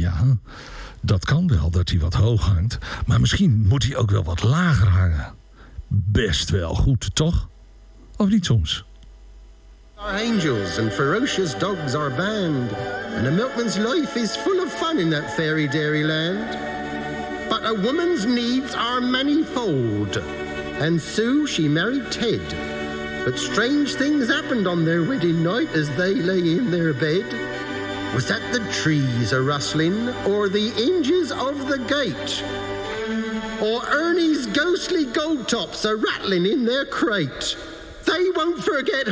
Ja, dat kan wel, dat hij wat hoog hangt. Maar misschien moet hij ook wel wat lager hangen. Best wel goed, toch? Of niet soms? Our angels and ferocious dogs are banned, and a milkman's life is full of fun in that fairy dairy land. But a woman's needs are manifold, and Sue, she married Ted. But strange things happened on their wedding night as they lay in their bed. Was that the trees a-rustling, or the hinges of the gate? Or Ernie's ghostly gold tops a-rattling in their crate? They won't forget